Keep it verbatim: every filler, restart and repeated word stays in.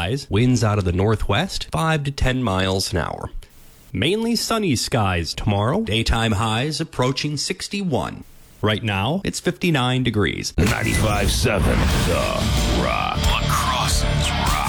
skies, winds out of the northwest, five to ten miles an hour. Mainly sunny skies tomorrow, daytime highs approaching sixty-one. Right now, it's fifty-nine degrees. ninety-five point seven The Rock. La Crosse's Rock.